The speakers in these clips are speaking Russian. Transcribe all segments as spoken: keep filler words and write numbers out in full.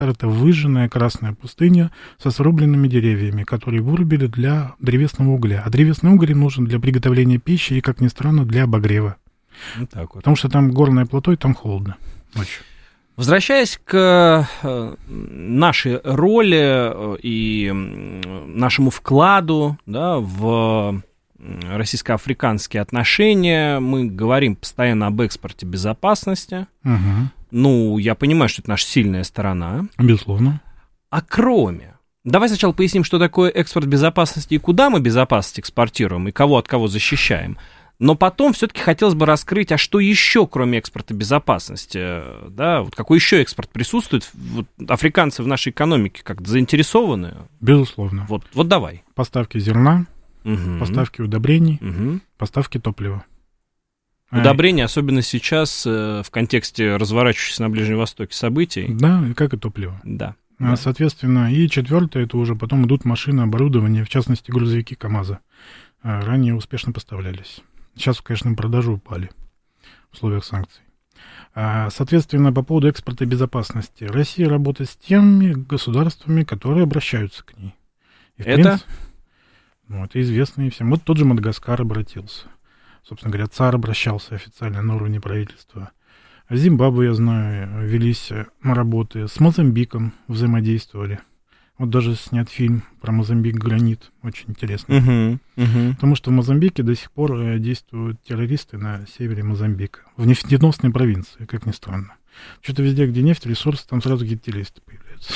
это выжженная красная пустыня со срубленными деревьями, которые вырубили для древесного угля. А древесный уголь нужен для приготовления пищи и, как ни странно, для обогрева. Вот так вот. Потому что там горное плато, и там холодно ночью. Возвращаясь к нашей роли и нашему вкладу, да, в российско-африканские отношения, мы говорим постоянно об экспорте безопасности. Угу. Ну, я понимаю, что это наша сильная сторона. Безусловно. А кроме... Давай сначала поясним, что такое экспорт безопасности и куда мы безопасность экспортируем, и кого от кого защищаем. Но потом все-таки хотелось бы раскрыть, а что еще, кроме экспорта безопасности, да, вот какой еще экспорт присутствует? Вот африканцы в нашей экономике как-то заинтересованы? Безусловно. Вот, вот давай. Поставки зерна, угу. поставки удобрений, угу. поставки топлива. Удобрения, особенно сейчас, в контексте разворачивающихся на Ближнем Востоке событий. Да, как и топливо. Да. А, соответственно, и четвертое, это уже потом идут машины, оборудование, в частности, грузовики КАМАЗа. Ранее успешно поставлялись. Сейчас, конечно, продажи упали в условиях санкций. Соответственно, по поводу экспорта безопасности. Россия работает с теми государствами, которые обращаются к ней. И, это? Принципе, ну, это известно и всем. Вот тот же Мадагаскар обратился. Собственно говоря, ЦАР обращался официально на уровне правительства. В Зимбабве, я знаю, велись работы. С Мозамбиком взаимодействовали. Вот даже снят фильм про Мозамбик «Гранит». Очень интересно. Uh-huh, uh-huh. Потому что в Мозамбике до сих пор действуют террористы на севере Мозамбика. В нефтеносной провинции, как ни странно. Что-то везде, где нефть, ресурсы, там сразу какие-то террористы появляются.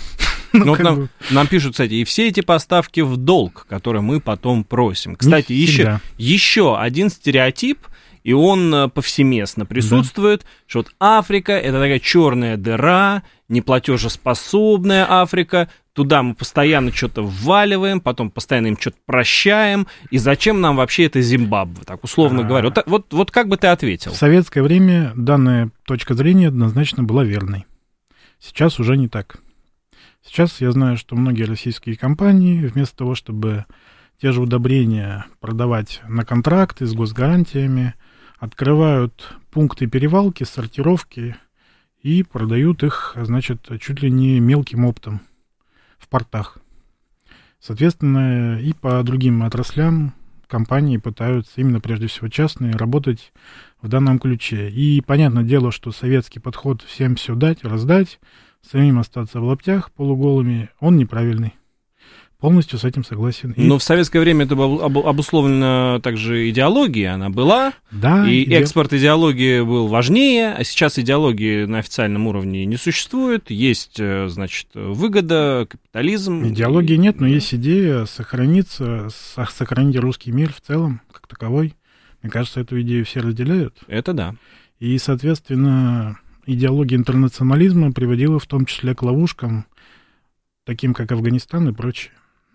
Ну, вот нам, нам пишут, кстати, и все эти поставки в долг, которые мы потом просим. Кстати, еще, еще один стереотип, и он повсеместно присутствует, да. Что вот Африка — это такая черная дыра, неплатежеспособная Африка, туда мы постоянно что-то вваливаем, потом постоянно им что-то прощаем, и зачем нам вообще это Зимбабве, так условно а... говоря. Вот, вот, вот как бы ты ответил? В советское время данная точка зрения однозначно была верной. Сейчас уже не так. Сейчас я знаю, что многие российские компании, вместо того, чтобы те же удобрения продавать на контракты с госгарантиями, открывают пункты перевалки, сортировки и продают их, значит, чуть ли не мелким оптом в портах. Соответственно, и по другим отраслям компании пытаются, именно прежде всего частные, работать в данном ключе. И понятное дело, что советский подход всем все дать, раздать, самим остаться в лаптях полуголыми, он неправильный. Полностью с этим согласен. И... Но в советское время это было обусловлено также идеологией, она была, да, и иде... экспорт идеологии был важнее, а сейчас идеологии на официальном уровне не существует, есть, значит, выгода, капитализм. Идеологии нет, но есть идея сохраниться, сохранить русский мир в целом, как таковой. Мне кажется, эту идею все разделяют. Это да. И, соответственно, идеология интернационализма приводила в том числе к ловушкам, таким как Афганистан и прочее.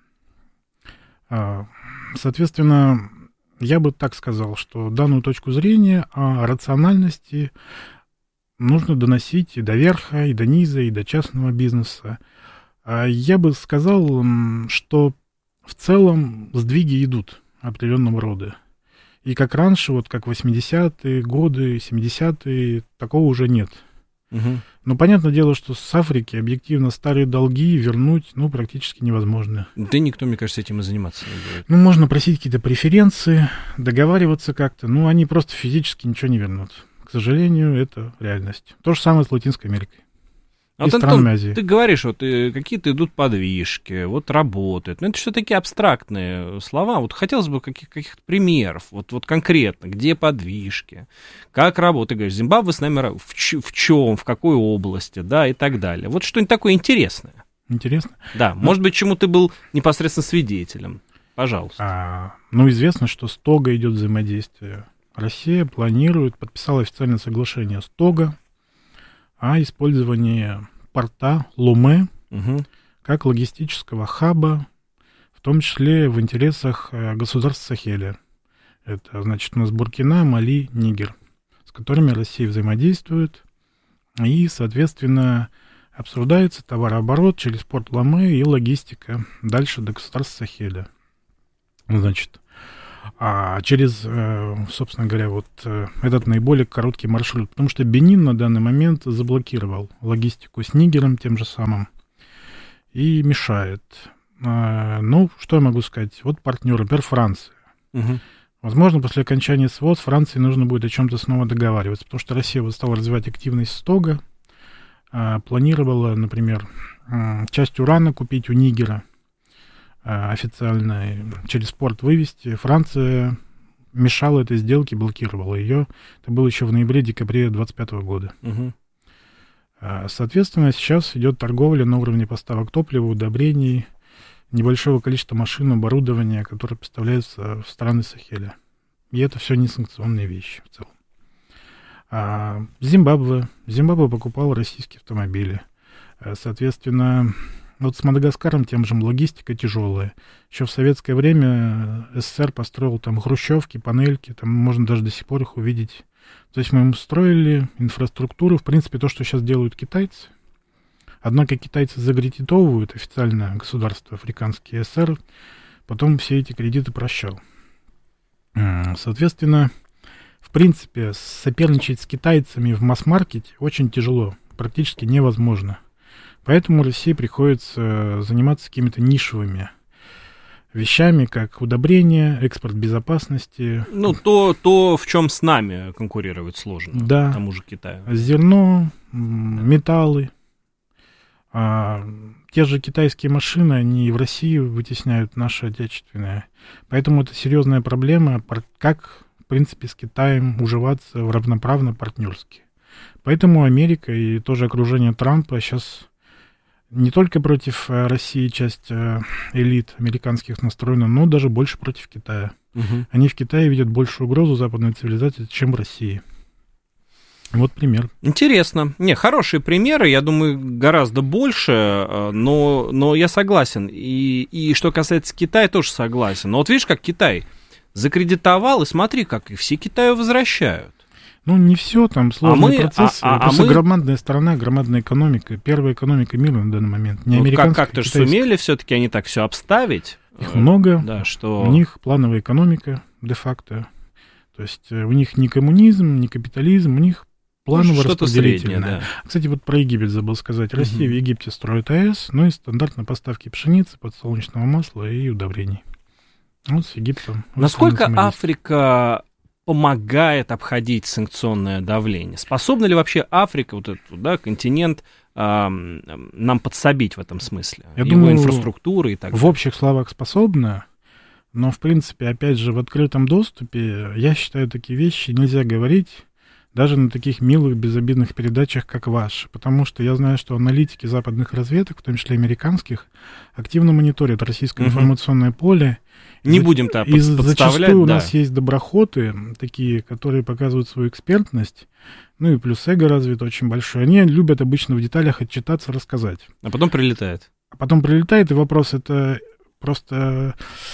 Соответственно, я бы так сказал, что данную точку зрения о рациональности нужно доносить и до верха, и до низа, и до частного бизнеса. Я бы сказал, что в целом сдвиги идут определенного рода. И как раньше, вот как восьмидесятые годы, семидесятые, такого уже нет. Угу. Но понятное дело, что с Африки объективно старые долги вернуть, ну, практически невозможно. Да никто, мне кажется, этим и заниматься не будет. Ну, можно просить какие-то преференции, договариваться как-то, но они просто физически ничего не вернут. К сожалению, это реальность. То же самое с Латинской Америкой. А вот, Антон, ты говоришь, вот какие-то идут подвижки, вот работают. Ну, это что такие абстрактные слова. Вот хотелось бы каких- каких-то примеров, вот, вот конкретно, где подвижки, как работают. Ты говоришь, Зимбабве с нами в, ч- в чем, в какой области, да, и так далее. Вот что-нибудь такое интересное. Интересно? Да, ну, может быть, чему ты был непосредственно свидетелем. Пожалуйста. А, ну, известно, что с Того идет взаимодействие. Россия планирует, подписала официальное соглашение с Того о использовании порта Ломе угу. как логистического хаба, в том числе в интересах государств Сахеля. Это, значит, у нас Буркина, Мали, Нигер, с которыми Россия взаимодействует. И, соответственно, обсуждается товарооборот через порт Ломе и логистика дальше до государств Сахеля. Значит, а через, собственно говоря, вот этот наиболее короткий маршрут. Потому что Бенин на данный момент заблокировал логистику с Нигером тем же самым и мешает. Ну, что я могу сказать? Вот партнер, например, Франция. Угу. Возможно, после окончания СВОЗ Франции нужно будет о чем-то снова договариваться, потому что Россия вот стала развивать активность СТОГа, планировала, например, часть урана купить у Нигера, официально через порт вывести. Франция мешала этой сделке, блокировала ее. Это было еще в ноябре-декабре двадцать пятого года. Угу. Соответственно, сейчас идет торговля на уровне поставок топлива, удобрений, небольшого количества машин, оборудования, которое поставляется в страны Сахеля. И это все не санкционные вещи в целом. А Зимбабве. Зимбабве покупал российские автомобили. Соответственно, вот с Мадагаскаром тем же логистика тяжелая. Еще в советское время СССР построил там хрущевки, панельки, там можно даже до сих пор их увидеть. То есть мы им строили инфраструктуру, в принципе, то, что сейчас делают китайцы. Однако китайцы закредитовывают официально государство африканские СССР, потом все эти кредиты прощал. Соответственно, в принципе, соперничать с китайцами в масс-маркете очень тяжело, практически невозможно. Поэтому России приходится заниматься какими-то нишевыми вещами, как удобрения, экспорт безопасности. Ну, то, то в чем с нами конкурировать сложно, да. Тому же Китаю. Зерно, металлы. А, те же китайские машины, они в России вытесняют наши отечественные. Поэтому это серьезная проблема, как, в принципе, с Китаем уживаться в равноправно партнерски. Поэтому Америка и тоже окружение Трампа сейчас не только против России часть элит американских настроена, но даже больше против Китая. Угу. Они в Китае видят большую угрозу западной цивилизации, чем в России. Вот пример. Интересно. Не, хорошие примеры, я думаю, гораздо больше, но, но я согласен. И, и что касается Китая, тоже согласен. Но вот видишь, как Китай закредитовал, и смотри, как и все Китаю возвращают. Ну, не все, там сложный а мы, процесс. А, а, Просто а мы... громадная страна, громадная экономика. Первая экономика мира на данный момент. Не ну, американская, как, как-то же сумели все-таки они так все обставить. Их много. Да, что... У них плановая экономика, де-факто. То есть у них не коммунизм, не капитализм, у них планово-распределительное. Да. Кстати, вот про Египет забыл сказать. Россия угу. в Египте строит АЭС, ну и стандартно поставки пшеницы, подсолнечного масла и удобрений. Вот с Египтом. Насколько Африка помогает обходить санкционное давление? Способна ли вообще Африка, вот этот да, континент, э, нам подсобить в этом смысле? Я Его думаю, инфраструктуры и так далее? В общих словах способна, но, в принципе, опять же, в открытом доступе, я считаю, такие вещи нельзя говорить даже на таких милых, безобидных передачах, как ваши. Потому что я знаю, что аналитики западных разведок, в том числе американских, активно мониторят российское угу. информационное поле. Не будем-то подставлять. И зачастую да. у нас есть доброхоты, такие, которые показывают свою экспертность, ну и плюс эго развит очень большое. Они любят обычно в деталях отчитаться, рассказать. А потом прилетает. А потом прилетает, и вопрос это просто...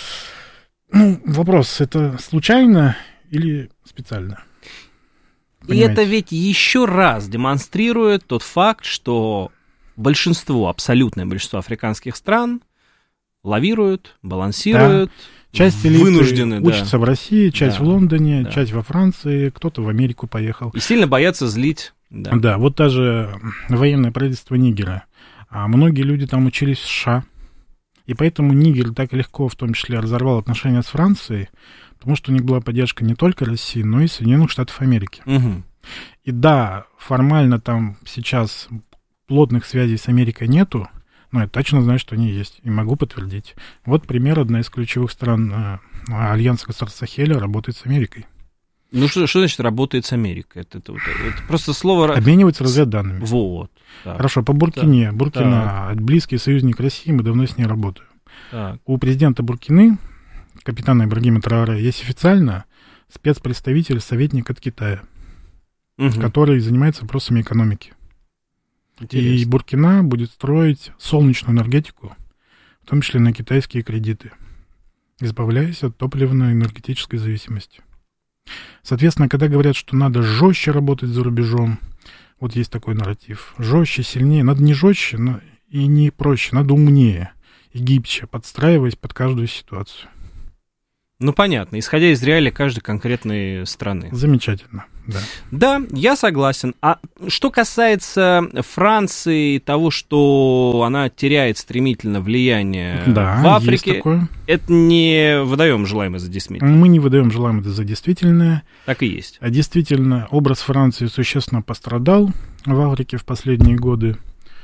Ну, вопрос, это случайно или специально? Понимаете? И это ведь еще раз демонстрирует тот факт, что большинство, абсолютное большинство африканских стран лавируют, балансируют, да. Часть элиты вынуждены, учатся да. в России, часть да. в Лондоне, да. часть во Франции, кто-то в Америку поехал. И сильно боятся злить. Да, да вот даже военное правительство Нигера. А многие люди там учились в США. И поэтому Нигер так легко, в том числе, разорвал отношения с Францией, потому что у них была поддержка не только России, но и Соединенных Штатов Америки. Угу. И да, формально там сейчас плотных связей с Америкой нету, но я точно знаю, что они есть, и могу подтвердить. Вот пример, одна из ключевых стран э, Альянса государств Сахеля работает с Америкой. Ну, что, что значит работает с Америкой? Это, это, это просто слово... Обменивается разведданными. Вот. Так. Хорошо, по Буркине. Так. Буркина, так. Близкий союзник России, мы давно с ней работаем. Так. У президента Буркины, капитана Ибрагима Траоре, есть официально спецпредставитель, советник от Китая, угу. который занимается вопросами экономики. Интересно. И Буркина будет строить солнечную энергетику, в том числе на китайские кредиты, избавляясь от топливно-энергетической зависимости. Соответственно, когда говорят, что надо жестче работать за рубежом, вот есть такой нарратив, жестче, сильнее, надо не жестче но и не проще, надо умнее и гибче, подстраиваясь под каждую ситуацию. Ну, понятно, исходя из реалий каждой конкретной страны. Замечательно, да. Да, я согласен. А что касается Франции, того, что она теряет стремительно влияние да, в Африке, есть такое. Это не выдаем желаемое за действительное. Мы не выдаем желаемое за действительное. Так и есть. А действительно, образ Франции существенно пострадал в Африке в последние годы.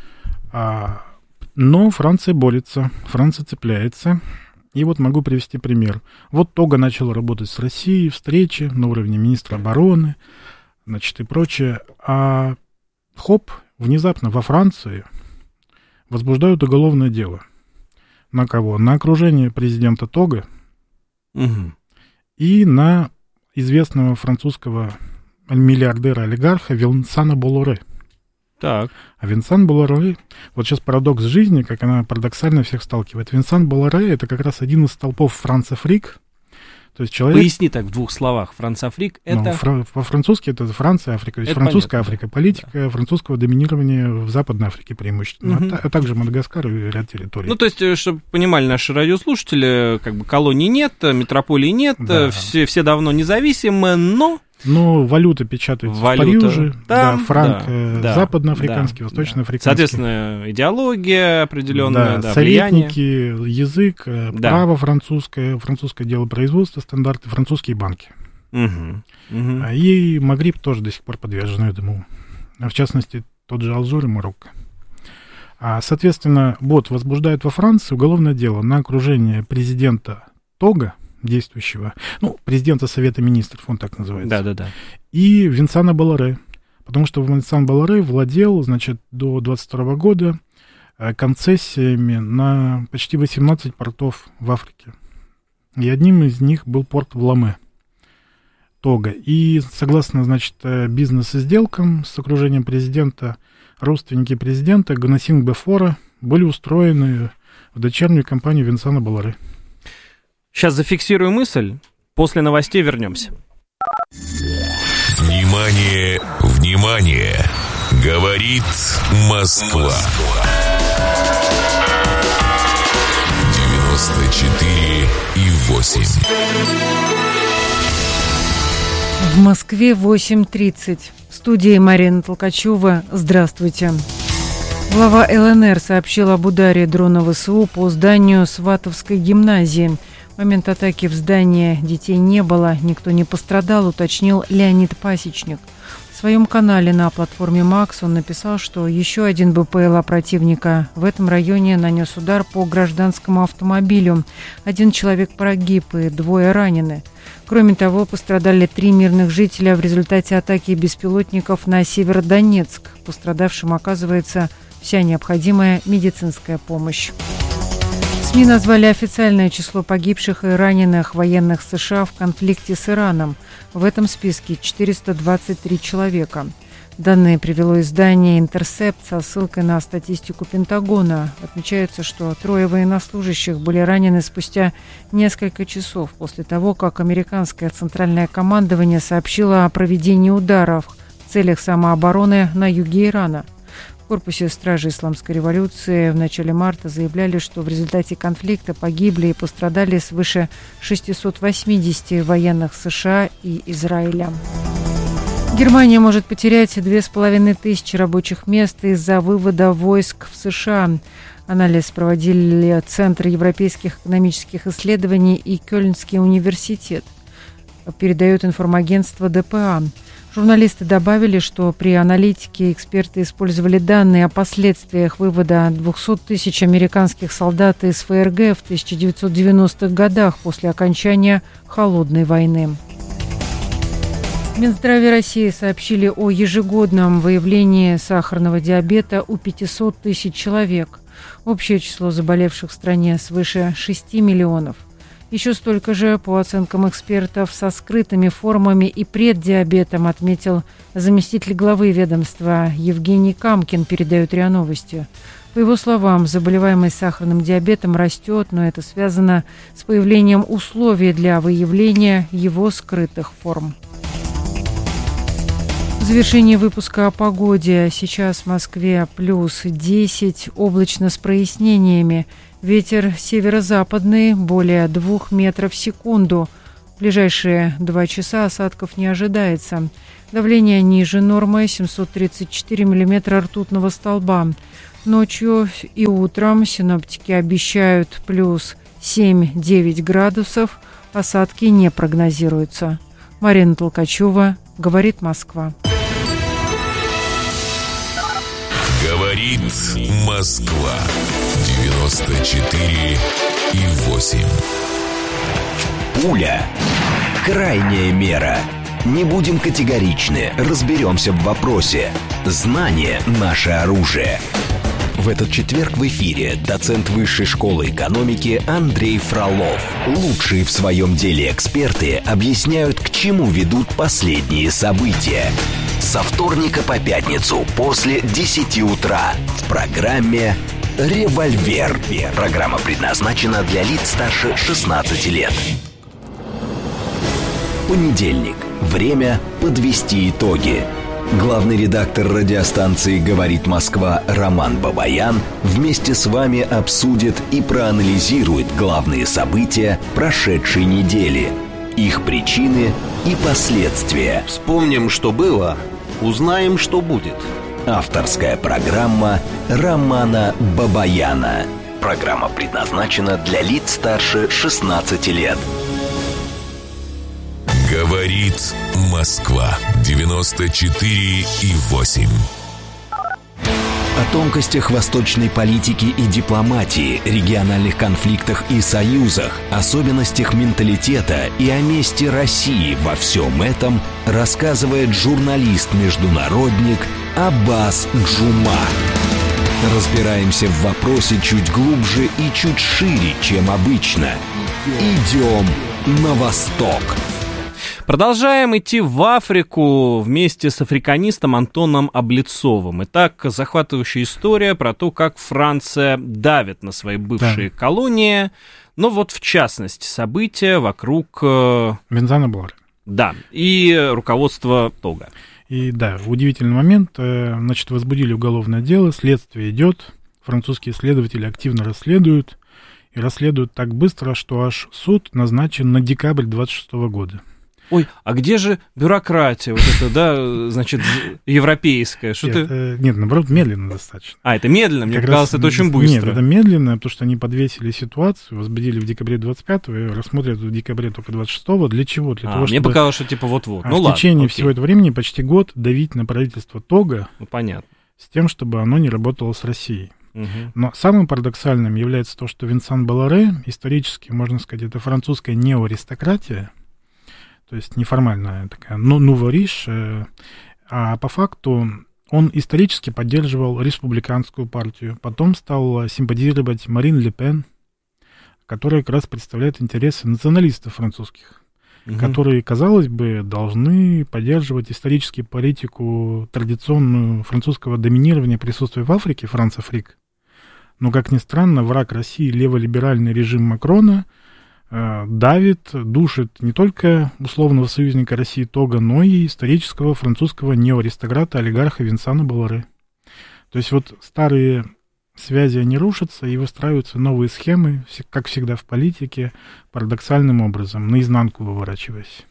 Но Франция борется, Франция цепляется. И вот могу привести пример. Вот Того начал работать с Россией, встречи на уровне министра обороны, значит, и прочее. А хоп, внезапно во Франции возбуждают уголовное дело. На кого? На окружение президента Того угу. и на известного французского миллиардера-олигарха Винсана Болоре. Так. А Винсан Болоре, вот сейчас парадокс жизни, как она парадоксально всех сталкивает. Винсан Болоре — это как раз один из столпов Францафрик. То есть человек... Поясни так в двух словах. Францафрик — это... Ну, фра- по-французски это Франция, Африка. То есть французская понятно, Африка. Да. Политика да. французского доминирования в Западной Африке преимущественно. Угу. А, а также Мадагаскар и ряд территорий. Ну, то есть, чтобы понимали наши радиослушатели, как бы колоний нет, метрополий нет, да. все, все давно независимы, но... Ну, валюта печатается Валюта в Париже, там, да, франк да, западноафриканский, да, восточноафриканский. Соответственно, идеология определенная, да, да, советники, влияние. Язык, да. право французское, французское дело производства, стандарты, французские банки. Угу, угу. И Магриб тоже до сих пор подвержен этому. В частности, тот же Алжир и Марокко. А, соответственно, вот возбуждают во Франции уголовное дело на окружение президента Того, действующего, ну, президента Совета Министров, он так называется. Да-да-да. И Винсана Болоре, потому что Винсан Болоре владел, значит, до двадцать второго года концессиями на почти восемнадцать портов в Африке. И одним из них был порт в Ломе, Того. И согласно, значит, бизнес-сделкам с окружением президента, родственники президента Гонасинг Бефора были устроены в дочернюю компанию Винсана Болоре. Сейчас зафиксирую мысль, после новостей вернемся. Внимание, внимание! Говорит Москва. девяносто четыре и восемь. В Москве восемь тридцать. В студии Марина Толкачева. Здравствуйте. Глава ЛНР сообщил об ударе дрона ВСУ по зданию Сватовской гимназии. В момент атаки в здании детей не было, никто не пострадал, уточнил Леонид Пасечник. В своем канале на платформе Макс он написал, что еще один БПЛА противника в этом районе нанес удар по гражданскому автомобилю. Один человек погиб и двое ранены. Кроме того, пострадали три мирных жителя в результате атаки беспилотников на Северодонецк. Пострадавшим оказывается вся необходимая медицинская помощь. СМИ назвали официальное число погибших и раненых военных США в конфликте с Ираном. В этом списке четыреста двадцать три человека. Данные привело издание «Интерсепт» со ссылкой на статистику Пентагона. Отмечается, что трое военнослужащих были ранены спустя несколько часов после того, как американское центральное командование сообщило о проведении ударов в целях самообороны на юге Ирана. В корпусе стражи Исламской революции в начале марта заявляли, что в результате конфликта погибли и пострадали свыше шестьсот восемьдесят военных США и Израиля. Германия может потерять две с половиной тысячи рабочих мест из-за вывода войск в США. Анализ проводили Центр европейских экономических исследований и Кёльнский университет. Передает информагентство ДПА. Журналисты добавили, что при аналитике эксперты использовали данные о последствиях вывода двухсот тысяч американских солдат из ФРГ в тысяча девятьсот девяностых годах после окончания Холодной войны. В Минздраве России сообщили о ежегодном выявлении сахарного диабета у пятисот тысяч человек. Общее число заболевших в стране свыше шести миллионов. Еще столько же, по оценкам экспертов, со скрытыми формами и преддиабетом, отметил заместитель главы ведомства Евгений Камкин, передают РИА Новости. По его словам, заболеваемость сахарным диабетом растет, но это связано с появлением условий для выявления его скрытых форм. В завершении выпуска о погоде. Сейчас в Москве плюс десять, облачно с прояснениями. Ветер северо-западный, более двух метров в секунду. В ближайшие два часа осадков не ожидается. Давление ниже нормы, семьсот тридцать четыре миллиметра ртутного столба. Ночью и утром синоптики обещают плюс семь-девять градусов. Осадки не прогнозируются. Марина Толкачева, говорит Москва. Говорит Москва. девяносто четыре и восемь. Пуля. Крайняя мера. Не будем категоричны, разберемся в вопросе. Знание – наше оружие. В этот четверг в эфире доцент Высшей школы экономики Андрей Фролов. Лучшие в своем деле эксперты объясняют, к чему ведут последние события. Со вторника по пятницу после десяти утра в программе «Револьвер». Программа предназначена для лиц старше шестнадцати лет. Понедельник. Время подвести итоги. Главный редактор радиостанции «Говорит Москва» Роман Бабаян вместе с вами обсудит и проанализирует главные события прошедшей недели, их причины и последствия. Вспомним, что было, узнаем, что будет. Авторская программа Романа Бабаяна. Программа предназначена для лиц старше шестнадцати лет. Говорит Москва. девяносто четыре и восемь. О тонкостях восточной политики и дипломатии, региональных конфликтах и союзах, особенностях менталитета и о месте России во всем этом рассказывает журналист-международник Аббас Джума. Разбираемся в вопросе чуть глубже и чуть шире, чем обычно. Идем на восток. Продолжаем идти в Африку вместе с африканистом Антоном Облицовым. Итак, захватывающая история про то, как Франция давит на свои бывшие да. колонии. Но вот в частности события вокруг... Винсана Боларе. Да, и руководство Того. И да, удивительный момент. Значит, возбудили уголовное дело, следствие идет, французские следователи активно расследуют. И расследуют так быстро, что аж суд назначен на декабрь двадцать шестого года. Ой, а где же бюрократия, вот это, да, значит, европейская? Что нет, ты... нет, наоборот, медленно достаточно. А, это медленно? Мне как казалось, раз... это очень быстро. Нет, это медленно, потому что они подвесили ситуацию, возбудили в декабре двадцать пятого, и рассмотрят в декабре только двадцать шестого. Для чего? Для а, того, мне чтобы... показалось, что типа вот-вот. А ну в ладно, течение окей. всего этого времени почти год давить на правительство Того. Ну, понятно. С тем, чтобы оно не работало с Россией. Угу. Но самым парадоксальным является то, что Винсан Боларе, исторически, можно сказать, это французская неоаристократия, то есть неформальная такая, но нувориш, а по факту он исторически поддерживал республиканскую партию, потом стал симпатизировать Марин Ле Пен, которая как раз представляет интересы националистов французских, угу. которые, казалось бы, должны поддерживать исторически политику традиционную французского доминирования присутствия в Африке, Франц-Африк. Но, как ни странно, враг России, леволиберальный режим Макрона, давит, душит не только условного союзника России Того, но и исторического французского неоаристократа, олигарха Винсана Боларе. То есть вот старые связи, они рушатся, и выстраиваются новые схемы, как всегда в политике, парадоксальным образом, наизнанку выворачиваясь.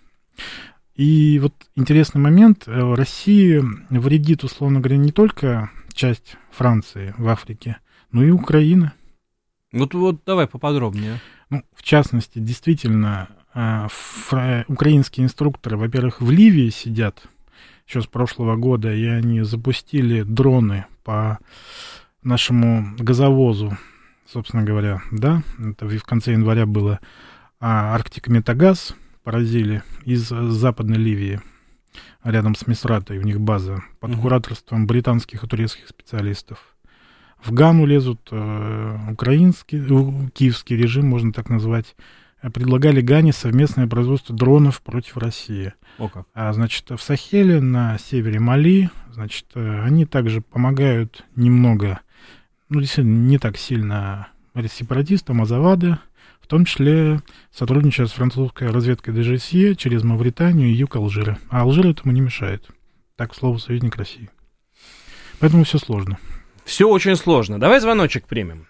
И вот интересный момент, России вредит, условно говоря, не только часть Франции в Африке, но и Украина. Вот, вот давай поподробнее. Ну, в частности, действительно, фра- украинские инструкторы, во-первых, в Ливии сидят еще с прошлого года, и они запустили дроны по нашему газовозу, собственно говоря, да, это в конце января было, а Арктика Метагаз поразили из Западной Ливии, рядом с Мисратой, у них база, под mm-hmm. кураторством британских и турецких специалистов. В Гану лезут э, украинский, э, киевский режим, можно так назвать. Предлагали Гане совместное производство дронов против России. О как. А, значит, в Сахеле, на севере Мали, значит, э, они также помогают немного, ну, действительно, не так сильно сепаратистам Азавада, в том числе сотрудничая с французской разведкой Дэ Жэ Эс Е через Мавританию и юг Алжира. А Алжир этому не мешает. так, к слову, союзник России. Поэтому все сложно. Все очень сложно. Давай звоночек примем.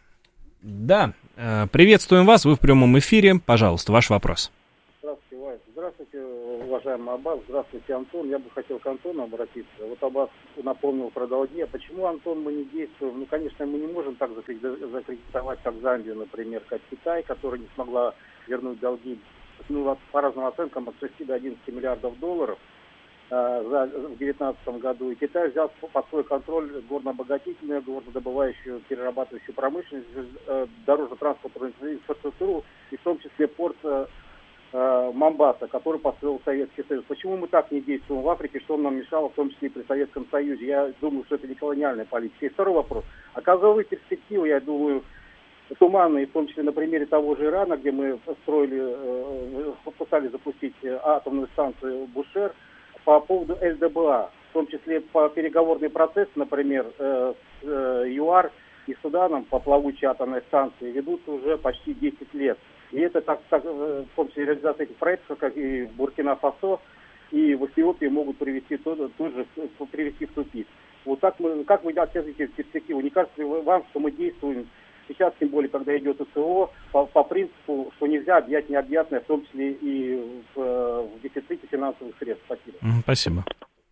Да, приветствуем вас, вы в прямом эфире. Пожалуйста, ваш вопрос. Здравствуйте, Вайс. Здравствуйте, уважаемый Аббас. Здравствуйте, Антон. Я бы хотел к Антону обратиться. Вот Аббас напомнил про долги. А почему, Антон, мы не действуем? Ну, конечно, мы не можем так закредитовать, как Замбию, например, как Китай, которая не смогла вернуть долги, ну, по разным оценкам, от шести до одиннадцати миллиардов долларов э, за, в две тысячи девятнадцатом году. И Китай взял под свой контроль горнообогатительную, горнодобывающую, перерабатывающую промышленность, э, дорожно-транспортную инфраструктуру, и в том числе порт э, Момбаса, который построил Советский Союз. Почему мы так не действуем в Африке, что он нам мешало, в том числе и при Советском Союзе? Я думаю, что это не колониальная политика. И второй вопрос. А каковы перспективы, я думаю, туманные, в том числе на примере того же Ирана, где мы строили, э, пытались запустить атомную станцию Бушер, по поводу эл дэ бэ а, в том числе по переговорный процесс, например, э, с э, ЮАР и Суданом по плавучей атомной станции ведутся уже почти десять лет. И это, так, так, в том числе реализация этих проектов, как и в Буркина-Фасо, и в Эфиопии могут привести, тоже, тоже привести в тупик. Вот так мы, как вы оцениваете перспективу? Не кажется ли вам, что мы действуем сейчас, тем более, когда идет СВО, по, по принципу, что нельзя объять необъятное, в том числе и в, в дефиците финансовых средств? Спасибо. Спасибо.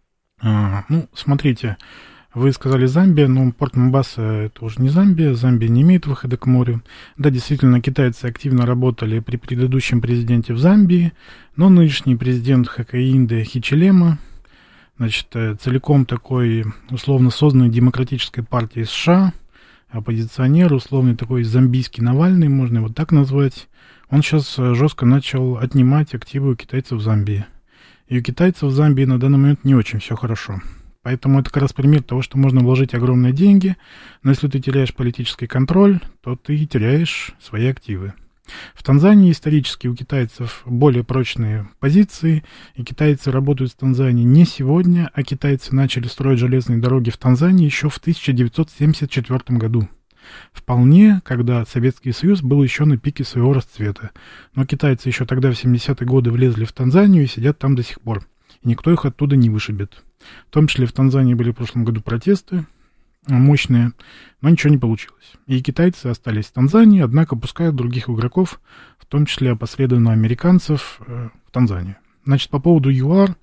А, ну, смотрите, вы сказали Замбия, но порт Момбаса это уже не Замбия, Замбия не имеет выхода к морю. Да, действительно, китайцы активно работали при предыдущем президенте в Замбии, но нынешний президент Хакаинде Хичилема, значит, целиком такой условно созданной демократической партией США, оппозиционер, условный такой зомбийский Навальный, можно его так назвать, он сейчас жестко начал отнимать активы у китайцев в Замбии. И у китайцев в Замбии на данный момент не очень все хорошо. Поэтому это как раз пример того, что можно вложить огромные деньги, но если ты теряешь политический контроль, то ты теряешь свои активы. В Танзании исторически у китайцев более прочные позиции, и китайцы работают в Танзании не сегодня, а китайцы начали строить железные дороги в Танзании еще в тысяча девятьсот семьдесят четвёртом году. Вполне, когда Советский Союз был еще на пике своего расцвета. Но китайцы еще тогда в семидесятые годы влезли в Танзанию и сидят там до сих пор. И никто их оттуда не вышибет. В том числе в Танзании были в прошлом году протесты мощные, но ничего не получилось. И китайцы остались в Танзании, однако пускают других игроков, в том числе опосредованно американцев, в Танзанию. Значит, по поводу ЮАР,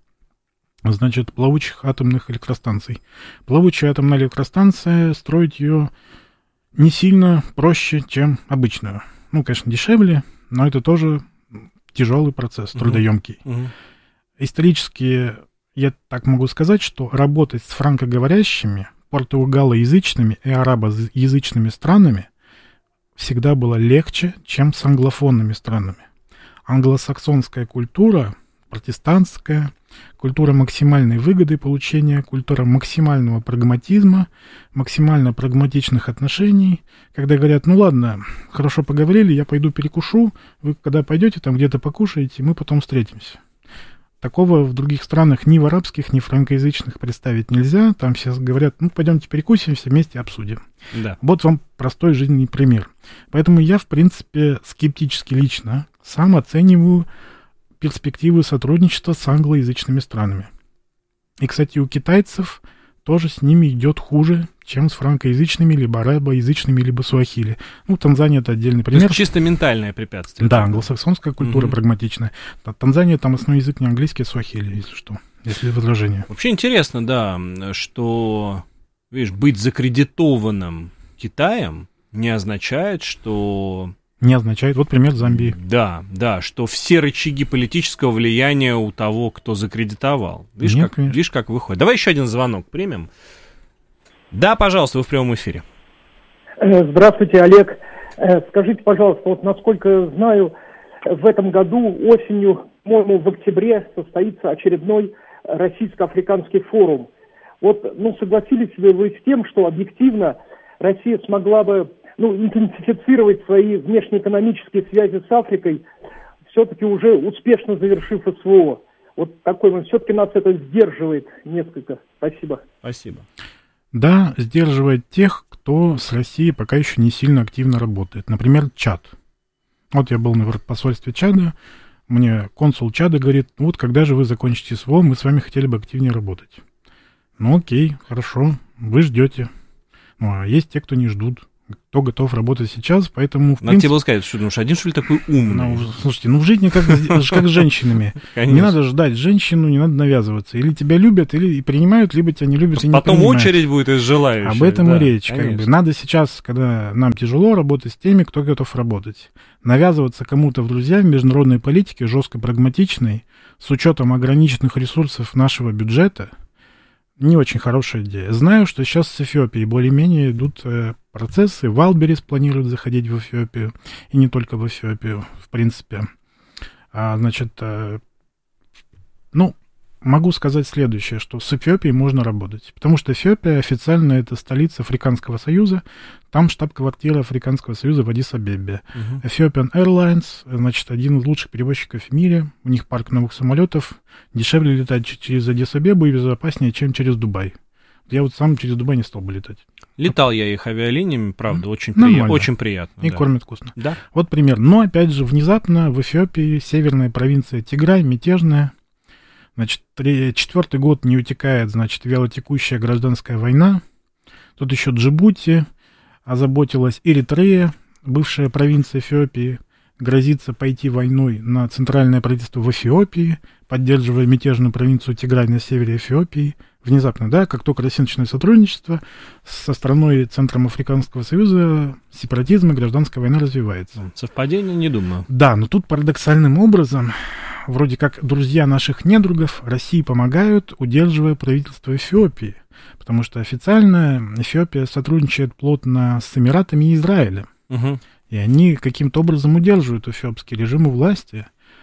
значит, плавучих атомных электростанций. Плавучая атомная электростанция, строить ее не сильно проще, чем обычную. Ну, конечно, дешевле, но это тоже тяжелый процесс, трудоемкий. Uh-huh. Uh-huh. Исторически, я так могу сказать, что работать с франкоговорящими, португалоязычными и арабоязычными странами всегда было легче, чем с англофонными странами. Англосаксонская культура, протестантская, культура максимальной выгоды получения, культура максимального прагматизма, максимально прагматичных отношений, когда говорят, ну ладно, хорошо поговорили, я пойду перекушу, вы когда пойдете там где-то покушаете, мы потом встретимся. Такого в других странах ни в арабских, ни в франкоязычных представить нельзя. Там все говорят, ну, пойдемте перекусим, все вместе обсудим. Да. Вот вам простой жизненный пример. Поэтому я, в принципе, скептически лично сам оцениваю перспективы сотрудничества с англоязычными странами. И, кстати, у китайцев тоже с ними идет хуже, чем с франкоязычными, либо арабоязычными, либо суахили. Ну, Танзания — это отдельный пример. То есть чисто ментальное препятствие. Да, англосаксонская культура угу. прагматичная. Танзания, там основной язык не английский, а суахили, если что, если возражение. Вообще интересно, да, что, видишь, быть закредитованным Китаем не означает, что... Не означает. Вот пример Замбии. Да, да, что все рычаги политического влияния у того, кто закредитовал. Видишь, Нет, как, видишь, как выходит. Давай еще один звонок примем. Да, пожалуйста, вы в прямом эфире. Здравствуйте, Олег. Скажите, пожалуйста, вот насколько знаю, в этом году осенью, по-моему, в октябре состоится очередной российско-африканский форум. Вот, ну, согласились ли вы с тем, что объективно Россия смогла бы, ну, интенсифицировать свои внешнеэкономические связи с Африкой, все-таки уже успешно завершив СВО? Вот такой вот, все-таки нас это сдерживает несколько. Спасибо. Спасибо. Да, сдерживает тех, кто с Россией пока еще не сильно активно работает. Например, Чад. Вот я был на посольстве Чада, мне консул Чада говорит, вот когда же вы закончите СВО, мы с вами хотели бы активнее работать. Ну, окей, хорошо, вы ждете. Ну, а есть те, кто не ждут. Кто готов работать сейчас, поэтому... Надо принципе... тебе было сказать, что ну, один, что ли, такой умный? Ну, слушайте, ну в жизни как, как с женщинами. Конечно. Не надо ждать женщину, не надо навязываться. Или тебя любят, или принимают, либо тебя не любят и не потом принимают. Очередь будет из желающих. Об этом да, и речь. Как бы. Надо сейчас, когда нам тяжело, работать с теми, кто готов работать. Навязываться кому-то в друзья в международной политике, жестко прагматичной, с учетом ограниченных ресурсов нашего бюджета, не очень хорошая идея. Знаю, что сейчас с Эфиопией более-менее идут э, процессы. Валберис планирует заходить в Эфиопию, и не только в Эфиопию, в принципе. А, значит, э, ну, могу сказать следующее, что с Эфиопией можно работать, потому что Эфиопия официально это столица Африканского союза, там штаб-квартира Африканского союза в Аддис-Абебе. Uh-huh. Ethiopian Airlines, значит, один из лучших перевозчиков в мире, у них парк новых самолетов, дешевле летать через Аддис-Абебу и безопаснее, чем через Дубай. Я вот сам через Дубай не стал бы летать. Летал я их авиалиниями, правда, очень, при... очень приятно. И да. кормят вкусно. Да? Вот пример. Но, опять же, внезапно в Эфиопии северная провинция Тиграй, мятежная, значит, четвертый год не утекает, значит, вялотекущая гражданская война. Тут еще Джибути озаботилась, Эритрея, бывшая провинция Эфиопии, грозится пойти войной на центральное правительство в Эфиопии, поддерживая мятежную провинцию Тиграй на севере Эфиопии. Внезапно, да, как только Россия начинает сотрудничество со страной Центром Африканского Союза, сепаратизм и гражданская война развивается. Совпадение, не думаю. Да, но тут парадоксальным образом, вроде как друзья наших недругов, России помогают, удерживая правительство Эфиопии, потому что официально Эфиопия сотрудничает плотно с Эмиратами и Израилем, угу. и они каким-то образом удерживают эфиопский режим у власти.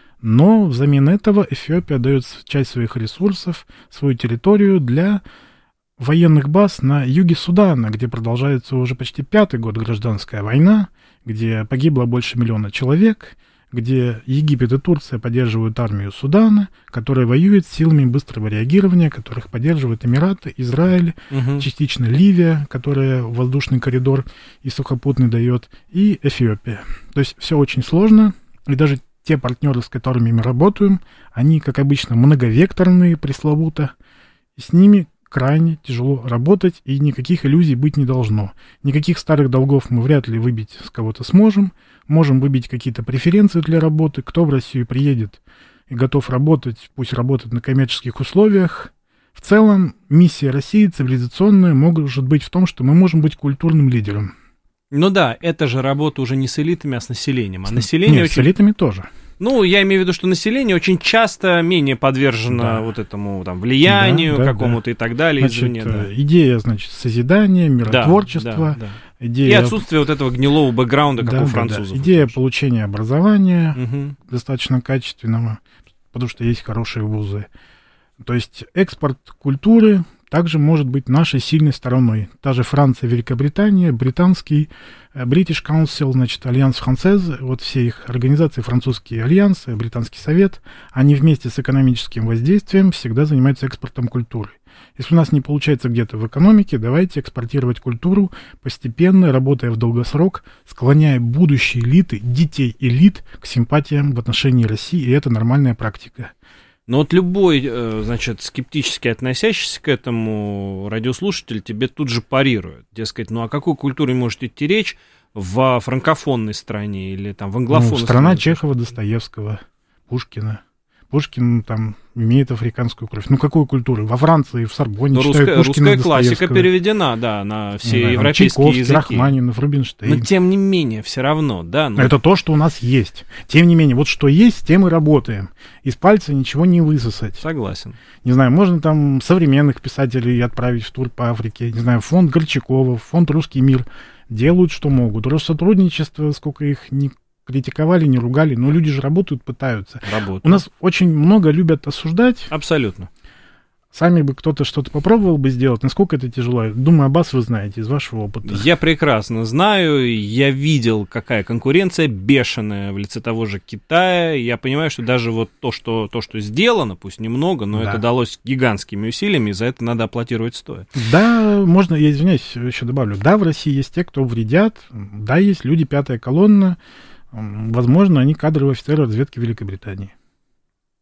Но взамен этого Эфиопия дает часть своих ресурсов, свою территорию для военных баз на юге Судана, где продолжается уже почти пятый год гражданская война, где погибло больше миллиона человек, где Египет и Турция поддерживают армию Судана, которая воюет с силами быстрого реагирования, которых поддерживают Эмираты, Израиль, угу. частично Ливия, которая воздушный коридор и сухопутный дает, и Эфиопия. То есть все очень сложно, и даже те партнеры, с которыми мы работаем, они, как обычно, многовекторные, пресловуто, и с ними крайне тяжело работать, и никаких иллюзий быть не должно. Никаких старых долгов мы вряд ли выбить с кого-то сможем, можем выбить какие-то преференции для работы, кто в Россию приедет и готов работать, пусть работает на коммерческих условиях. В целом, миссия России цивилизационная может быть в том, что мы можем быть культурным лидером. Ну да, это же работа уже не с элитами, а с населением. А население Нет, очень... с элитами тоже. Ну, я имею в виду, что население очень часто менее подвержено да. вот этому там, влиянию да, да, какому-то да. и так далее. Значит, извини, да. идея, значит, созидания, миротворчества. Да, да, да. Идея... И отсутствие вот этого гнилого бэкграунда, как да, у французов. Да, да. Идея получения образования угу. достаточно качественного, потому что есть хорошие вузы. То есть экспорт культуры также может быть нашей сильной стороной. Та же Франция, Великобритания, британский British Council, значит, Альянс Францез, вот все их организации, французские альянсы, британский совет, они вместе с экономическим воздействием всегда занимаются экспортом культуры. Если у нас не получается где-то в экономике, давайте экспортировать культуру постепенно, работая в долгосрок, склоняя будущие элиты, детей элит к симпатиям в отношении России, и это нормальная практика. Но вот любой, значит, скептически относящийся к этому радиослушатель тебе тут же парирует. Дескать, ну о какой культуре может идти речь в франкофонной стране или там в англофонной ну, страна стране? Чехова, Достоевского, Пушкина. Пушкин там имеет африканскую кровь. Ну, какую культуру? Во Франции, в Сорбонне но читают русская, Пушкина, русская классика переведена, да, на все да, европейские Чайковский, языки. Рахманинов, Рубинштейн. Но тем не менее, все равно, да. Но... Это то, что у нас есть. Тем не менее, вот что есть, с тем и работаем. Из пальца ничего не высосать. Согласен. Не знаю, можно там современных писателей отправить в тур по Африке. Не знаю, фонд Горчакова, фонд «Русский мир» делают, что могут. Россотрудничество, сколько их не критиковали, не ругали, но люди же работают, пытаются. Работают. У нас очень много любят осуждать. Абсолютно. Сами бы кто-то что-то попробовал бы сделать. Насколько это тяжело? Думаю, Аббас вы знаете из вашего опыта. Я прекрасно знаю. Я видел, какая конкуренция бешеная в лице того же Китая. Я понимаю, что даже вот то, что, то, что сделано, пусть немного, но да. это далось гигантскими усилиями, и за это надо аплодировать стоя. Да, можно, я извиняюсь, еще добавлю. Да, в России есть те, кто вредят. Да, есть люди, пятая колонна. Возможно, они кадровые офицеры разведки Великобритании.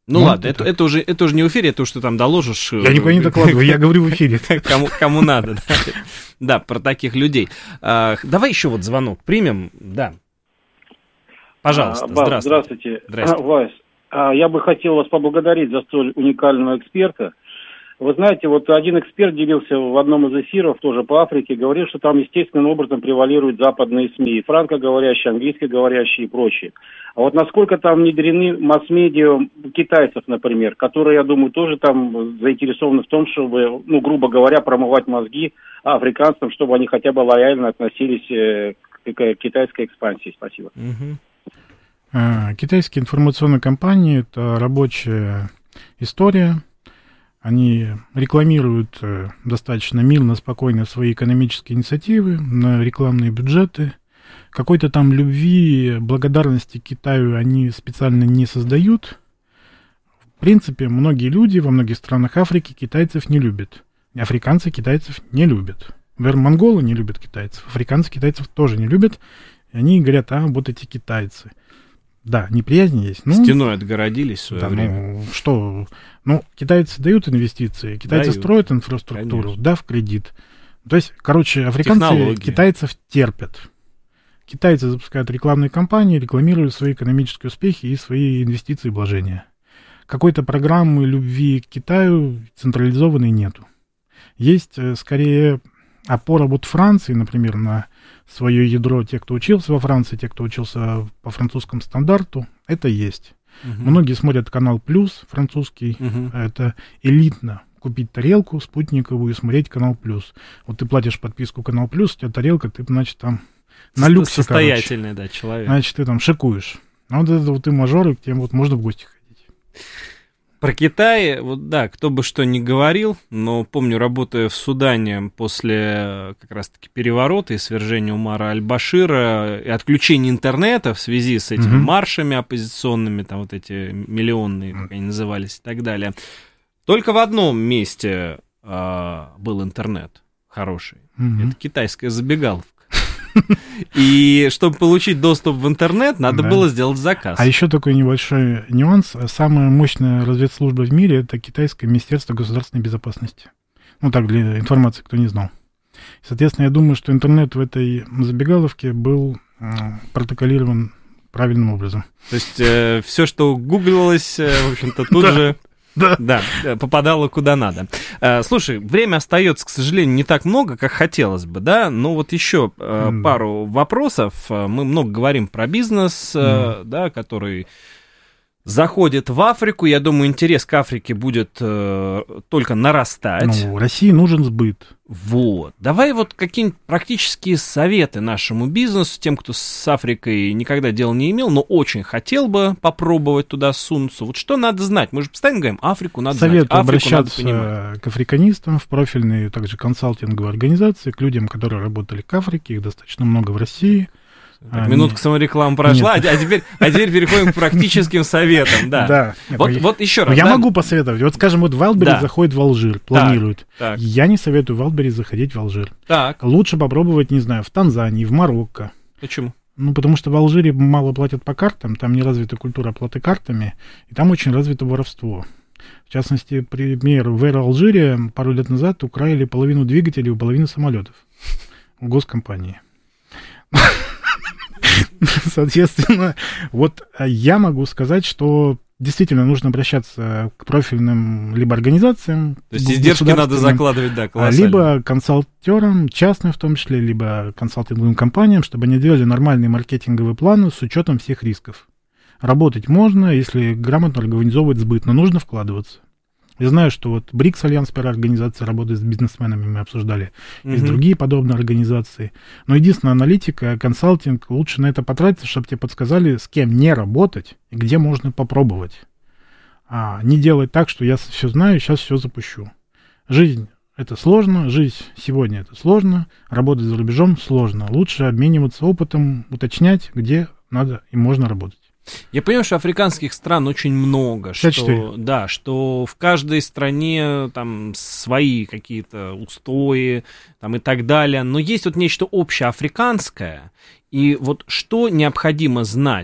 Ну, ну ладно, это, это, уже, это уже не в эфире, это уж ты там доложишь. Я никуда не докладываю, я говорю в эфире. Кому, кому надо, да. Да, про таких людей. А, давай еще вот звонок примем, да. Пожалуйста, а, здравствуйте. Здравствуйте. Здравствуйте. Вась, а, я бы хотел вас поблагодарить за столь уникального эксперта. Вы знаете, вот один эксперт делился в одном из эфиров, тоже по Африке, говорил, что там естественным образом превалируют западные СМИ, франкоговорящие, английскоговорящие и прочие. А вот насколько там внедрены масс-медиа китайцев, например, которые, я думаю, тоже там заинтересованы в том, чтобы, ну, грубо говоря, промывать мозги африканцам, чтобы они хотя бы лояльно относились к китайской экспансии. Спасибо. Угу. Китайские информационные компании – это рабочая история. Они рекламируют достаточно мирно, спокойно свои экономические инициативы на рекламные бюджеты. Какой-то там любви, благодарности к Китаю они специально не создают. В принципе, многие люди во многих странах Африки китайцев не любят. Африканцы китайцев не любят. Например, монголы не любят китайцев. Африканцы китайцев тоже не любят. И они говорят, а, вот эти китайцы. Да, неприязнь есть. Ну, стеной отгородились в свое да, время. Ну, что? Ну, китайцы дают инвестиции, китайцы дают. Строят инфраструктуру, конечно. Да, в кредит. То есть, короче, африканцы технологии. Китайцев терпят. Китайцы запускают рекламные кампании, рекламируют свои экономические успехи и свои инвестиции и вложения. Какой-то программы любви к Китаю централизованной нету. Есть, скорее, опора вот Франции, например, на свое ядро, те, кто учился во Франции, те, кто учился по французскому стандарту, это есть. Угу. Многие смотрят канал Плюс французский, угу. Это элитно. Купить тарелку спутниковую и смотреть канал Плюс. Вот ты платишь подписку канал Плюс, у тебя тарелка, ты, значит, там на люксе, состоятельный, короче. Да, человек. Значит, ты там шикуешь. А вот это вот ты мажоры, к тем вот можно в гости ходить. Про Китай, вот да, кто бы что ни говорил, но помню, работая в Судане после как раз-таки переворота и свержения Умара аль-Башира и отключения интернета в связи с этими угу. маршами оппозиционными, там вот эти миллионные, как они назывались, и так далее. Только в одном месте э, был интернет хороший. Угу. Это китайская забегаловка. И чтобы получить доступ в интернет, надо да. было сделать заказ. А еще такой небольшой нюанс. Самая мощная разведслужба в мире — это китайское Министерство государственной безопасности. Ну так, для информации, кто не знал. Соответственно, я думаю, что интернет в этой забегаловке был э, протоколирован правильным образом. То есть э, все, что гуглилось, э, в общем-то, тут же... Да. да, попадало куда надо. Слушай, время остается, к сожалению, не так много, как хотелось бы, да, но вот еще mm. пару вопросов. Мы много говорим про бизнес, mm. да, который заходит в Африку. Я думаю, интерес к Африке будет только нарастать. Ну, России нужен сбыт. Вот. Давай вот какие-нибудь практические советы нашему бизнесу, тем, кто с Африкой никогда дела не имел, но очень хотел бы попробовать туда сунуться. Вот что надо знать? Мы же постоянно говорим, Африку надо Советую знать, Африку обращаться надо понимать. К африканистам, в профильные также консалтинговые организации, к людям, которые работали к Африке, их достаточно много в России. Так, минутка саморекламы прошла, а теперь, а теперь переходим к практическим советам. Да. Да. Вот, я, вот еще раз. Я да? могу посоветовать. Вот, скажем, вот Вайлдберрис да. заходит в Алжир, планирует. Так, так. Я не советую Вайлдберрис заходить в Алжир. Так. Лучше попробовать, не знаю, в Танзании, в Марокко. Почему? Ну, потому что в Алжире мало платят по картам, там не развита культура оплаты картами, и там очень развито воровство. В частности, пример, в Air Алжире пару лет назад украли половину двигателей у половины самолетов у госкомпании. Соответственно, вот я могу сказать, что действительно нужно обращаться к профильным либо организациям. То есть издержки надо закладывать, да, колоссально. Либо консалтерам, частным в том числе, либо консалтинговым компаниям, чтобы они делали нормальные маркетинговые планы с учетом всех рисков. Работать можно, если грамотно организовывать сбыт, но нужно вкладываться. Я знаю, что вот БРИКС, Альянс пиар организации, работает с бизнесменами, мы обсуждали. Есть mm-hmm. другие подобные организации. Но единственная аналитика, консалтинг, лучше на это потратиться, чтобы тебе подсказали, с кем не работать и где можно попробовать. А не делать так, что я все знаю, сейчас все запущу. Жизнь — это сложно, жизнь сегодня — это сложно, работать за рубежом сложно. Лучше обмениваться опытом, уточнять, где надо и можно работать. Я понимаю, что африканских стран очень много, что, да, что в каждой стране там свои какие-то устои там, и так далее, но есть вот нечто общеафриканское, и вот что необходимо знать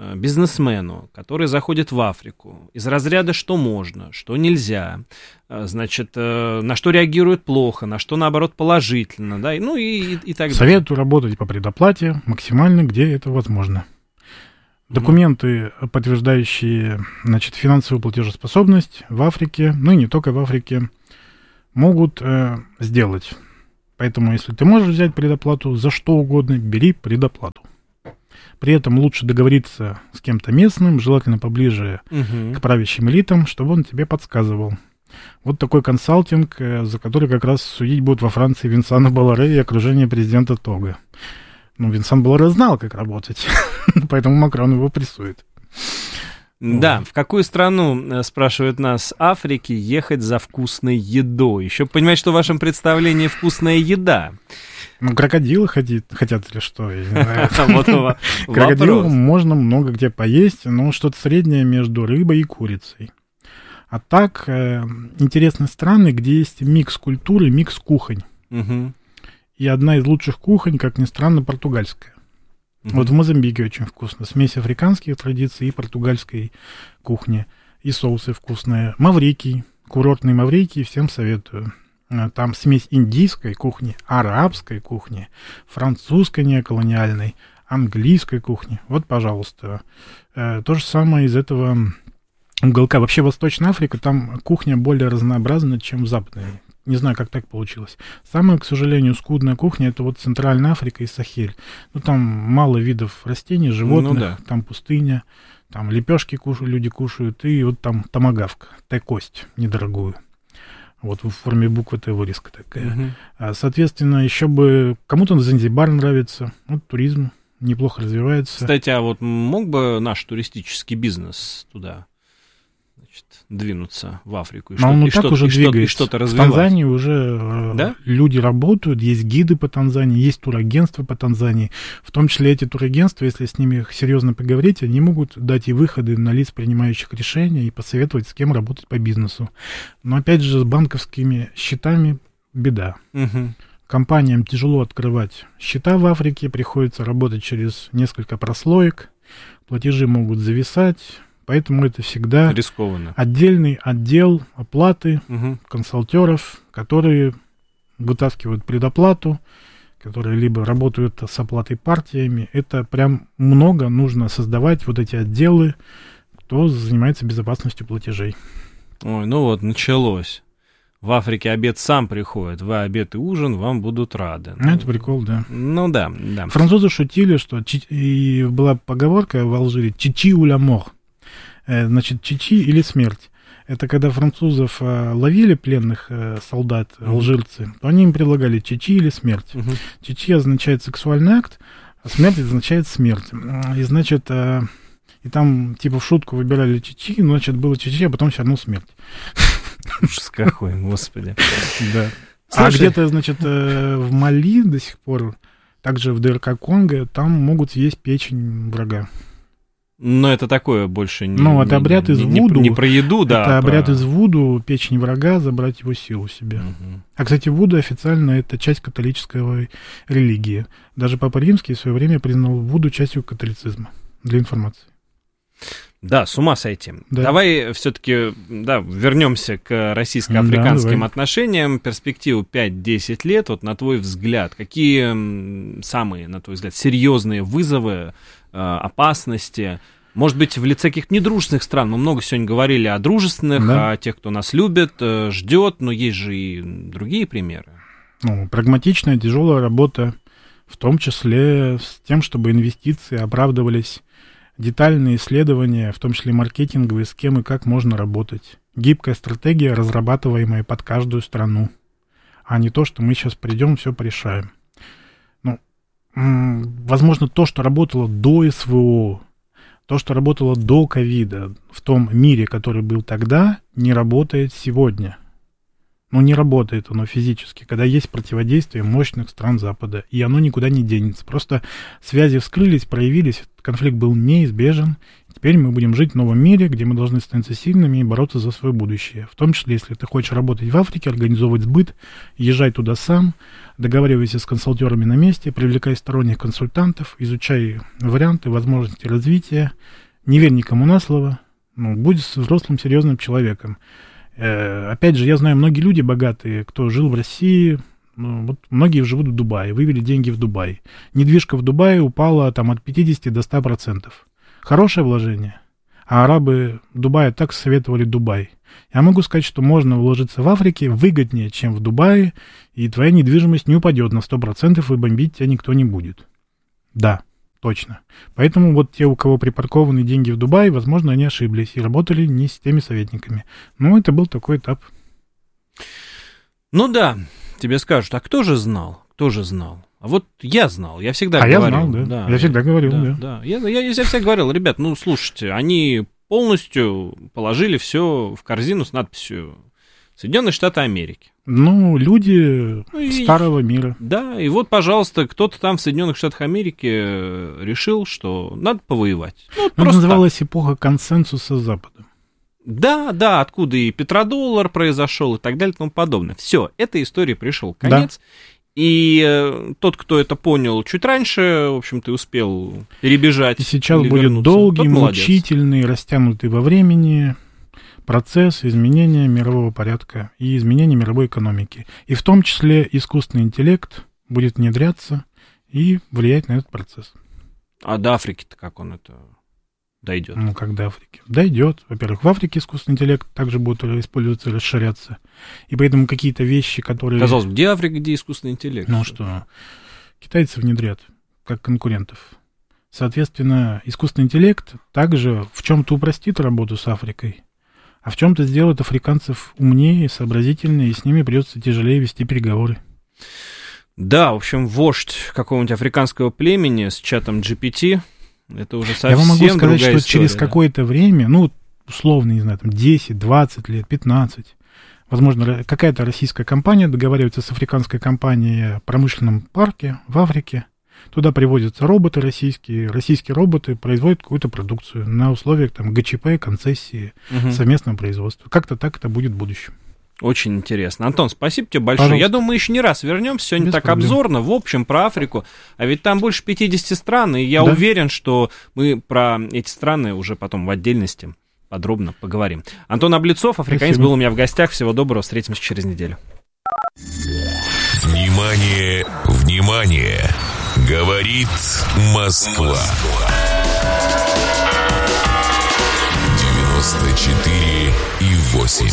бизнесмену, который заходит в Африку, из разряда что можно, что нельзя, значит, на что реагирует плохо, на что, наоборот, положительно, да, ну и, и так далее. Советую работать по предоплате максимально, где это возможно. Документы, подтверждающие, значит, финансовую платежеспособность в Африке, ну и не только в Африке, могут э, сделать. Поэтому, если ты можешь взять предоплату за что угодно, бери предоплату. При этом лучше договориться с кем-то местным, желательно поближе угу. к правящим элитам, чтобы он тебе подсказывал. Вот такой консалтинг, за который как раз судить будут во Франции Винсана Боларе и окружение президента Того. Ну, Винсан Боларе знал, как работать, поэтому Макрон его прессует. Да, вот. В какую страну, спрашивают нас, Африки, ехать за вкусной едой? Еще понимаете, что в вашем представлении вкусная еда. Ну, крокодилы хотят, хотят или что? Я не знаю. Крокодилам можно много где поесть, но что-то среднее между рыбой и курицей. А так, интересны страны, где есть микс культуры, микс кухонь. И одна из лучших кухонь, как ни странно, португальская. Вот в Мозамбике очень вкусно. Смесь африканских традиций и португальской кухни. И соусы вкусные. Маврикий, курортный Маврикий, всем советую. Там смесь индийской кухни, арабской кухни, французской неоколониальной, английской кухни. Вот, пожалуйста. То же самое из этого уголка. Вообще, Восточная Африка, там кухня более разнообразна, чем в Западной. Не знаю, как так получилось. Самая, к сожалению, скудная кухня — это вот Центральная Африка и Сахель. Ну, там мало видов растений, животных, ну, да. Там пустыня, там лепешки кушают, люди кушают, и вот там томагавка, тай-кость недорогую. Вот в форме буквы Т вырезка такая. Uh-huh. А, соответственно, еще бы кому-то Занзибар нравится. Вот туризм неплохо развивается. Кстати, а вот мог бы наш туристический бизнес туда, значит, двинуться в Африку и, что, он и, так что, уже и, что, и что-то развивать? В Танзании уже да? люди работают, есть гиды по Танзании, есть турагентства по Танзании. В том числе эти турагентства, если с ними серьезно поговорить, они могут дать и выходы на лиц, принимающих решения, и посоветовать, с кем работать по бизнесу. Но опять же, с банковскими счетами беда. Угу. Компаниям тяжело открывать счета в Африке, приходится работать через несколько прослоек, платежи могут зависать. Поэтому это всегда рискованно. Отдельный отдел оплаты угу. консалтеров, которые вытаскивают предоплату, которые либо работают с оплатой партиями. Это прям много нужно создавать вот эти отделы, кто занимается безопасностью платежей. Ой, ну вот, началось. В Африке обед сам приходит. Вы обед и ужин, вам будут рады. Ну, это прикол, да. Ну да, да. Французы шутили, что и была поговорка в Алжире «чичи ou la mort». Значит, чичи или смерть. Это когда французов а, ловили пленных а, солдат, mm-hmm. алжирцы, то они им предлагали чичи или смерть. Mm-hmm. Чичи означает сексуальный акт, а смерть означает смерть. И, значит, а, и там типа в шутку выбирали чичи, значит, было чичи, а потом все равно смерть. Ужас какой, господи. Да. А где-то, значит, в Мали до сих пор, также в ДРК Конго, там могут съесть печень врага. Но это такое больше не... Ну, это обряд из не, вуду. Не, не про еду, да. Это а обряд про... из вуду, печень врага, забрать его силу себе. Угу. А, кстати, вуду официально это часть католической религии. Даже Папа Римский в свое время признал вуду частью католицизма. Для информации. Да, с ума сойти. Да. Давай все-таки да, вернемся к российско-африканским да, отношениям. Перспективу пять-десять лет. Вот на твой взгляд, какие самые, на твой взгляд, серьезные вызовы, опасности? Может быть, в лице каких-то недружественных стран. Мы много сегодня говорили о дружественных, да. о тех, кто нас любит, ждет, но есть же и другие примеры. Ну, прагматичная, тяжелая работа, в том числе с тем, чтобы инвестиции оправдывались, детальные исследования, в том числе маркетинговые, с кем и как можно работать. Гибкая стратегия, разрабатываемая под каждую страну, а не то, что мы сейчас придем, все порешаем. Ну, возможно, то, что работало до СВО, то, что работало до ковида, в том мире, который был тогда, не работает сегодня. Ну, не работает оно физически, когда есть противодействие мощных стран Запада, и оно никуда не денется. Просто связи вскрылись, проявились, конфликт был неизбежен, теперь мы будем жить в новом мире, где мы должны становиться сильными и бороться за свое будущее. В том числе, если ты хочешь работать в Африке, организовывать сбыт, езжай туда сам, договаривайся с консалтерами на месте, привлекай сторонних консультантов, изучай варианты, возможности развития, не верь никому на слово, ну, будь взрослым, серьезным человеком. Э, опять же, я знаю, многие люди богатые, кто жил в России, ну, вот многие живут в Дубае, вывели деньги в Дубай. Недвижка в Дубае упала там от пятидесяти до ста процентов. Хорошее вложение. А арабы Дубая так советовали Дубай. Я могу сказать, что можно вложиться в Африке выгоднее, чем в Дубае, и твоя недвижимость не упадет на сто процентов, и бомбить тебя никто не будет. Да, точно. Поэтому вот те, у кого припаркованы деньги в Дубае, возможно, они ошиблись и работали не с теми советниками. Ну, это был такой этап. Ну да, тебе скажут, а кто же знал? Кто же знал? А вот я знал, я всегда а говорил. А я знал, да. да. Я всегда говорил, да. да. да. Я, я, я всегда говорил, ребят, ну, слушайте, они полностью положили все в корзину с надписью Соединенные Штаты Америки. Ну, люди ну, и, старого мира. Да, и вот, пожалуйста, кто-то там в Соединенных Штатах Америки решил, что надо повоевать. Ну, это называлась так. Эпоха консенсуса с Западом. Да, да, откуда и петродоллар произошел и так далее и тому подобное. Все, этой истории пришел конец. Да. И э, тот, кто это понял чуть раньше, в общем-то, успел перебежать. И сейчас будет вернуться. Долгий, мучительный, растянутый во времени процесс изменения мирового порядка и изменения мировой экономики. И в том числе искусственный интеллект будет внедряться и влиять на этот процесс. А до Африки-то как он это дойдет? Ну, как до Африки? Дойдет. Во-первых, в Африке искусственный интеллект также будет использоваться и расширяться. И поэтому какие-то вещи, которые... Казалось, где Африка, где искусственный интеллект? Ну что, китайцы внедрят как конкурентов. Соответственно, искусственный интеллект также в чем-то упростит работу с Африкой, а в чем-то сделает африканцев умнее, сообразительнее, и с ними придется тяжелее вести переговоры. Да, в общем, вождь какого-нибудь африканского племени с чатом джи пи ти, это уже совсем Я вам могу сказать, что история, через да? какое-то время, ну, условно, не знаю, там десять, двадцать лет, пятнадцать, возможно, какая-то российская компания договаривается с африканской компанией о промышленном парке в Африке. Туда привозятся роботы российские, российские роботы производят какую-то продукцию на условиях там гэ че пэ, концессии, угу. совместного производства. Как-то так это будет в будущем. Очень интересно. Антон, спасибо тебе большое. Пожалуйста. Я думаю, мы еще не раз вернемся. Сегодня Без так проблем. обзорно, в общем, про Африку. А ведь там больше пятьдесят стран, и я да. уверен, что мы про эти страны уже потом в отдельности подробно поговорим. Антон Облицов, африканец, был у меня в гостях. Всего доброго, встретимся через неделю. Внимание, внимание! Говорит Москва. девяносто четыре и восемь.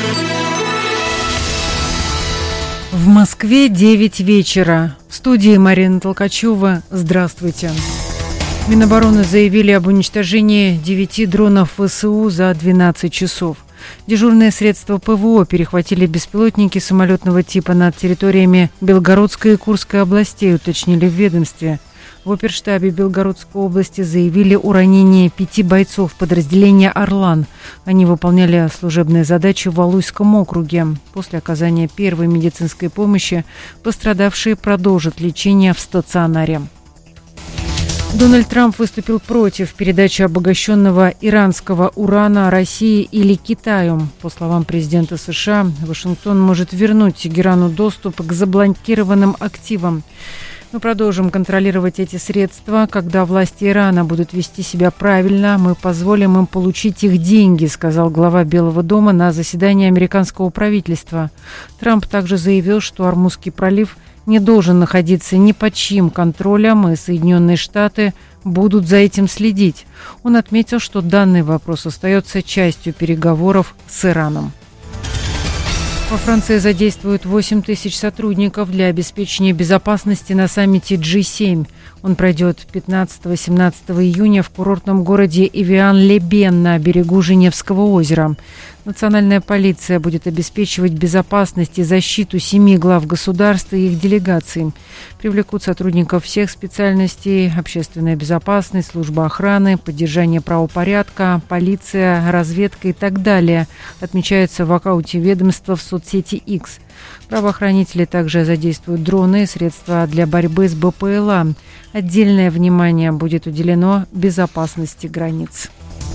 В Москве девять вечера. В студии Марина Толкачева. Здравствуйте. Минобороны заявили об уничтожении девяти дронов вэ эс у за двенадцать часов. Дежурные средства пэ вэ о перехватили беспилотники самолетного типа над территориями Белгородской и Курской областей, уточнили в ведомстве. В оперштабе Белгородской области заявили о ранении пяти бойцов подразделения «Орлан». Они выполняли служебные задачи в Алуйском округе. После оказания первой медицинской помощи пострадавшие продолжат лечение в стационаре. Дональд Трамп выступил против передачи обогащенного иранского урана России или Китаю. По словам президента США, Вашингтон может вернуть Тегерану доступ к заблокированным активам. Мы продолжим контролировать эти средства. Когда власти Ирана будут вести себя правильно, мы позволим им получить их деньги, сказал глава Белого дома на заседании американского правительства. Трамп также заявил, что Ормузский пролив не должен находиться ни под чьим контролем, и Соединенные Штаты будут за этим следить. Он отметил, что данный вопрос остается частью переговоров с Ираном. Во Франции задействуют восемь тысяч сотрудников для обеспечения безопасности на саммите джи семь. Он пройдет пятнадцатого-семнадцатого июня в курортном городе Эвиан-ле-Бен на берегу Женевского озера. Национальная полиция будет обеспечивать безопасность и защиту семи глав государств и их делегаций. Привлекут сотрудников всех специальностей: общественная безопасность, служба охраны, поддержание правопорядка, полиция, разведка и так далее, отмечается в аккаунте ведомства в соцсети X. Правоохранители также задействуют дроны и средства для борьбы с бэ пэ эл а. Отдельное внимание будет уделено безопасности границ.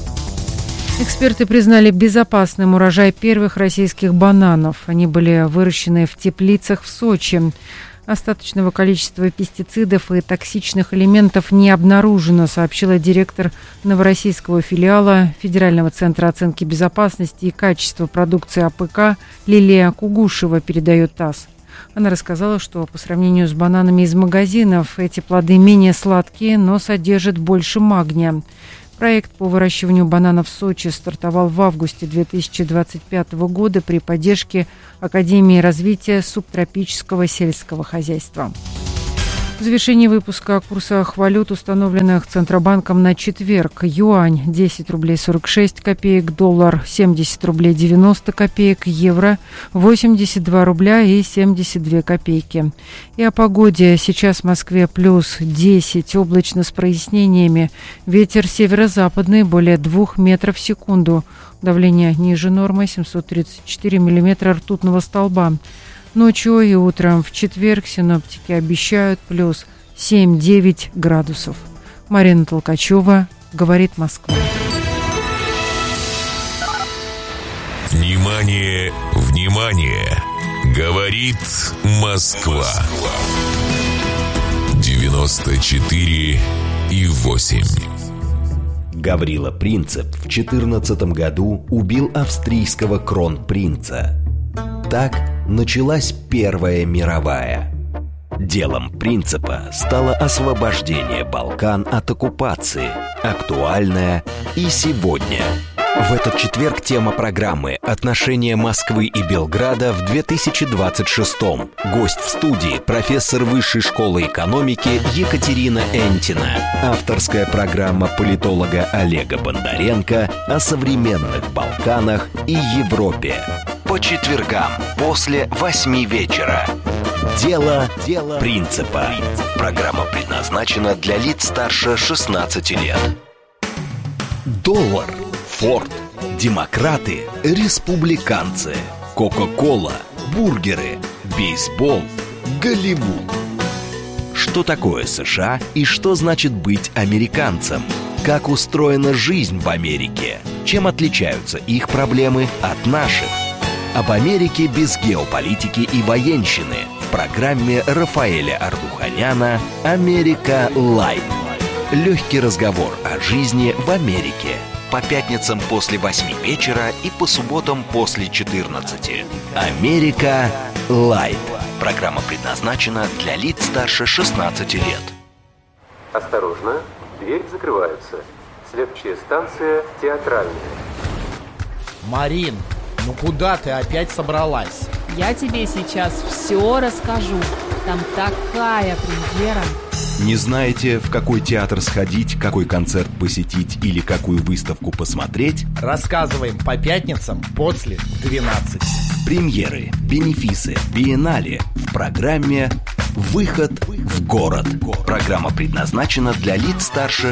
Эксперты признали безопасным урожай первых российских бананов. Они были выращены в теплицах в Сочи. Остаточного количества пестицидов и токсичных элементов не обнаружено, сообщила директор новороссийского филиала Федерального центра оценки безопасности и качества продукции АПК Лилия Кугушева, передает ТАСС. Она рассказала, что по сравнению с бананами из магазинов эти плоды менее сладкие, но содержат больше магния. Проект по выращиванию бананов в Сочи стартовал в августе две тысячи двадцать пятого года при поддержке Академии развития субтропического сельского хозяйства. В завершении выпуска о курсах валют, установленных Центробанком на четверг. Юань десять рублей сорок шесть копеек, доллар семьдесят рублей девяносто копеек, евро восемьдесят два рубля и семьдесят две копейки. И о погоде. Сейчас в Москве плюс десять, облачно с прояснениями. Ветер северо-западный более двух метров в секунду. Давление ниже нормы семьсот тридцать четыре миллиметра ртутного столба. Ночью и утром в четверг синоптики обещают плюс семь-девять градусов. Марина Толкачева, говорит Москва. Внимание, внимание! Говорит Москва. девяносто четыре и восемь. Гаврила Принцип в четырнадцатом году убил австрийского кронпринца. Так началась Первая мировая. Делом Принципа стало освобождение Балкан от оккупации, актуальное и сегодня. В этот четверг тема программы «Отношения Москвы и Белграда в две тысячи двадцать шестом». Гость в студии – профессор Высшей школы экономики Екатерина Энтина. Авторская программа политолога Олега Бондаренко о современных Балканах и Европе. По четвергам после восьми вечера. Дело, Дело Принципа. Программа предназначена для лиц старше шестнадцати лет. Доллар, Форд, демократы, республиканцы, Кока-кола, бургеры, бейсбол, Голливуд. Что такое США и что значит быть американцем? Как устроена жизнь в Америке? Чем отличаются их проблемы от наших? Об Америке без геополитики и военщины в программе Рафаэля Ардуханяна «Америка Лайт». Легкий разговор о жизни в Америке. По пятницам после восьми вечера и по субботам после четырнадцати. «Америка Лайт». Программа предназначена для лиц старше шестнадцати лет. Осторожно, двери закрываются. Следующая станция театральная. Марин, ну куда ты опять собралась? Я тебе сейчас все расскажу. Там такая премьера. Не знаете, в какой театр сходить, какой концерт посетить или какую выставку посмотреть? Рассказываем по пятницам после двенадцати. Премьеры, бенефисы, биеннале в программе «Выход в город». Программа предназначена для лиц старше